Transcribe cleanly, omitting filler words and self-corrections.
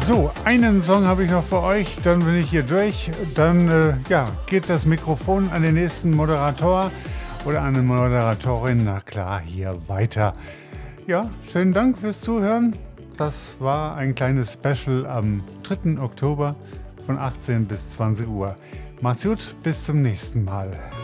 So, einen Song habe ich noch für euch, dann bin ich hier durch. Dann geht das Mikrofon an den nächsten Moderator oder an eine Moderatorin. Na klar, hier weiter. Ja, schönen Dank fürs Zuhören. Das war ein kleines Special am 3. Oktober von 18 bis 20 Uhr. Macht's gut, bis zum nächsten Mal.